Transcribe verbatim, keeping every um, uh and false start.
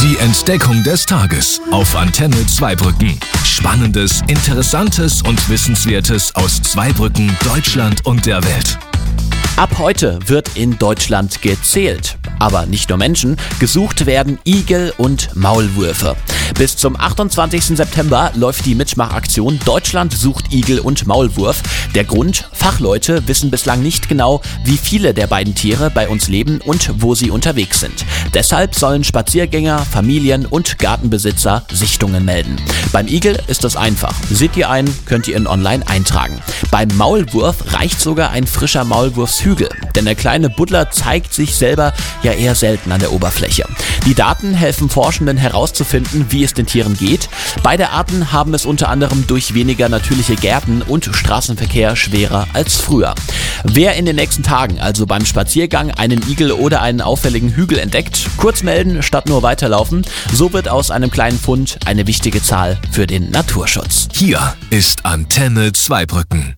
Die Entdeckung des Tages auf Antenne Zweibrücken. Spannendes, Interessantes und Wissenswertes aus Zweibrücken, Deutschland und der Welt. Ab heute wird in Deutschland gezählt. Aber nicht nur Menschen, gesucht werden Igel und Maulwürfe. Bis zum achtundzwanzigsten September läuft die Mitmachaktion Deutschland sucht Igel und Maulwurf. Der Grund: Fachleute wissen bislang nicht genau, wie viele der beiden Tiere bei uns leben und wo sie unterwegs sind. Deshalb sollen Spaziergänger, Familien und Gartenbesitzer Sichtungen melden. Beim Igel ist es einfach. Seht ihr einen, könnt ihr ihn online eintragen. Beim Maulwurf reicht sogar ein frischer Maulwurfshügel, denn der kleine Buddler zeigt sich selber ja eher selten an der Oberfläche. Die Daten helfen Forschenden herauszufinden, wie es den Tieren geht. Beide Arten haben es unter anderem durch weniger natürliche Gärten und Straßenverkehr schwerer als früher. Wer in den nächsten Tagen also beim Spaziergang einen Igel oder einen auffälligen Hügel entdeckt, kurz melden statt nur weiterlaufen. So wird aus einem kleinen Fund eine wichtige Zahl für den Naturschutz. Hier ist Antenne Zweibrücken.